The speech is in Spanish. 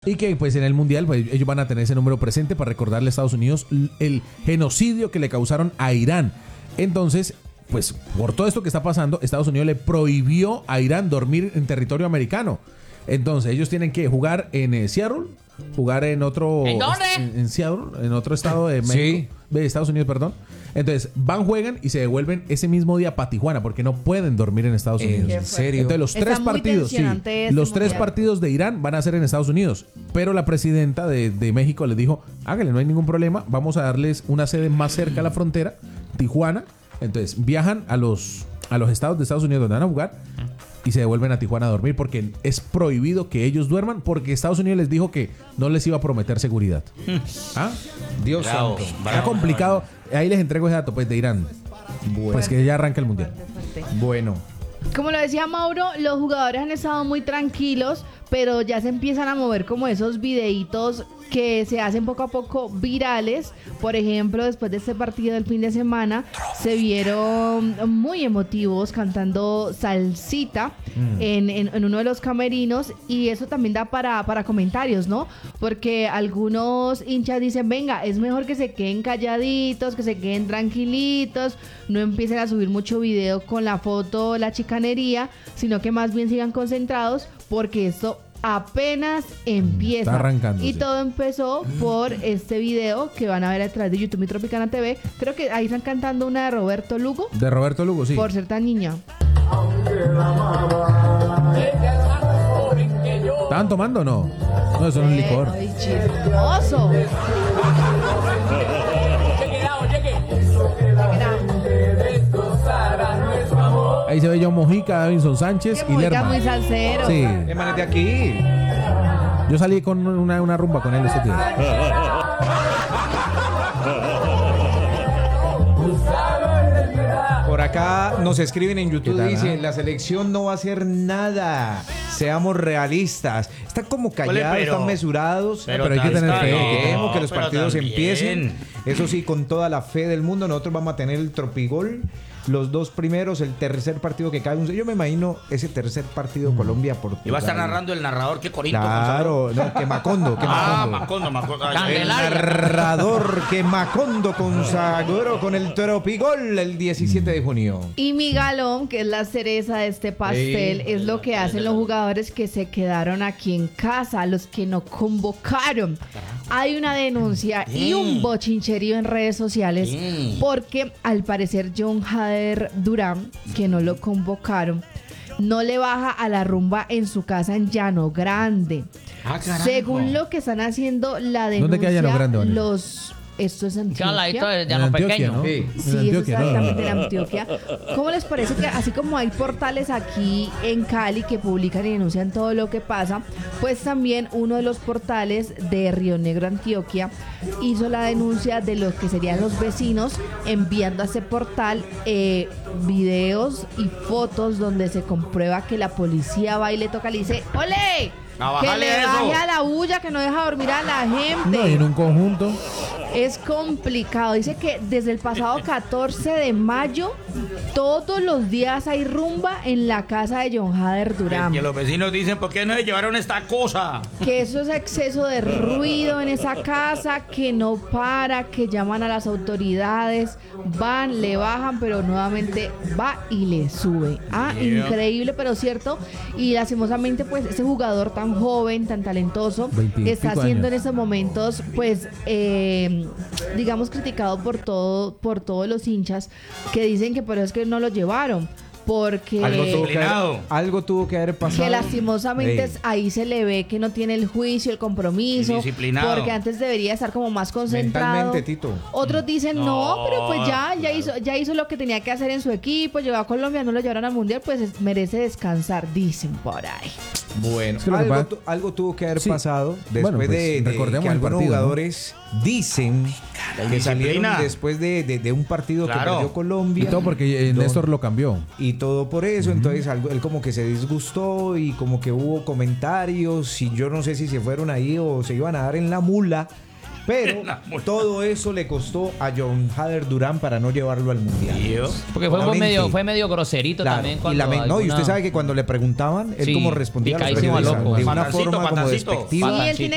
Y que pues en el Mundial pues, ellos van a tener ese número presente para recordarle a Estados Unidos el genocidio que le causaron a Irán. Entonces, pues por todo esto que está pasando, Estados Unidos le prohibió a Irán dormir en territorio americano. Entonces ellos tienen que jugar en Seattle, jugar en otro... ¿En dónde? En Seattle, en otro estado de México, de Estados Unidos, perdón. Entonces van, juegan y se devuelven ese mismo día para Tijuana porque no pueden dormir en Estados Unidos. ¿En serio? Entonces los tres partidos, los tres partidos de Irán van a ser en Estados Unidos. Pero la presidenta de México les dijo, hágale, no hay ningún problema, vamos a darles una sede más cerca a la frontera, Tijuana. Entonces viajan a los estados de Estados Unidos donde van a jugar y se devuelven a Tijuana a dormir porque es prohibido que ellos duerman porque Estados Unidos les dijo que no les iba a prometer seguridad. ¿Ah? Dios santo. Está complicado. Ahí les entrego ese dato pues de Irán. Bueno. Pues que ya arranca el Mundial. Bueno. Como lo decía Mauro, los jugadores han estado muy tranquilos, pero ya se empiezan a mover como esos videitos que se hacen poco a poco virales. Por ejemplo, después de este partido del fin de semana, se vieron muy emotivos cantando salsita en uno de los camerinos, y eso también da para comentarios, ¿no? Porque algunos hinchas dicen, venga, es mejor que se queden calladitos, que se queden tranquilitos, no empiecen a subir mucho video con la foto, la chicanería, sino que más bien sigan concentrados porque esto apenas empieza. Está arrancando. Y todo empezó por este video que van a ver a través de YouTube y Tropicana TV. Creo que ahí están cantando una de Roberto Lugo. De Roberto Lugo, sí. Por ser tan niña. ¿Estaban tomando o no? No, eso no es licor. Ay, chismoso. Ahí se ve John Mojica, Davinson Sánchez y Mojica Lerma. muy salsero. Sí. Emanete aquí. Yo salí con una rumba con él ese día. Por acá nos escriben en YouTube, ¿Qué tal, dicen, la selección no va a hacer nada. Seamos realistas. Están como callados, están mesurados. Pero hay que tener fe. Queremos que los partidos empiecen. Eso sí, con toda la fe del mundo. Nosotros vamos a tener el Tropigol. Los dos primeros, el tercer partido que cae. Yo me imagino ese tercer partido Colombia-Portugal. Y va a estar narrando el narrador, qué Corinto. Claro, no, que Macondo. Macondo. El narrador que Macondo consagró con el Tropigol el 17 de junio. Y mi galón, que es la cereza de este pastel, es lo que hacen los jugadores que se quedaron aquí en casa, los que no convocaron. Hay una denuncia y un bochincherío en redes sociales porque al parecer John Hader Durán, que no lo convocaron, no le baja a la rumba en su casa en Llano Grande. Según lo que están haciendo la denuncia, ¿dónde queda Llano Grande, Vane? Esto es Antioquia. de En Antioquia, ¿no? Sí. Sí, En eso Antioquia, es ¿no? exactamente en Antioquia. ¿Cómo les parece que así como hay portales aquí en Cali que publican y denuncian todo lo que pasa, pues también uno de los portales de Río Negro, Antioquia, hizo la denuncia de lo que serían los vecinos enviando a ese portal videos y fotos donde se comprueba que la policía va y le toca, le dice, ¡ole! Que le baje a la bulla, que no deja dormir a la gente. No, y en un conjunto. Es complicado. Dice que desde el pasado 14 de mayo, todos los días hay rumba en la casa de John Hader Durán. Que los vecinos dicen, ¿por qué no se llevaron esta cosa? Que eso es exceso de ruido en esa casa, que no para, que llaman a las autoridades, van, le bajan, pero nuevamente va y le sube. Increíble, pero cierto. Y lastimosamente, pues, ese jugador tan joven, tan talentoso, está siendo en estos momentos, pues, digamos, criticado por todos los hinchas que dicen que por eso es que no lo llevaron. Porque algo tuvo que haber pasado. Que lastimosamente ahí se le ve que no tiene el juicio, el compromiso, porque antes debería estar como más concentrado. Mentalmente, Tito. Otros dicen no, pero pues ya hizo lo que tenía que hacer en su equipo, llegó a Colombia, no lo llevaron al Mundial, pues merece descansar, dicen por ahí. Bueno, es que algo tuvo que haber pasado después bueno, pues, de recordemos que algunos partido, jugadores dicen que salieron después de un partido que perdió Colombia. Y todo porque Néstor lo cambió. Y todo por eso, entonces él como que se disgustó y como que hubo comentarios y yo no sé si se fueron ahí o se iban a dar en la mula. Pero todo eso le costó a John Hader Durán para no llevarlo al Mundial. Porque fue medio groserito también. Y usted sabe que cuando le preguntaban, él como respondía a las preguntas de una forma como despectiva. Y él tiene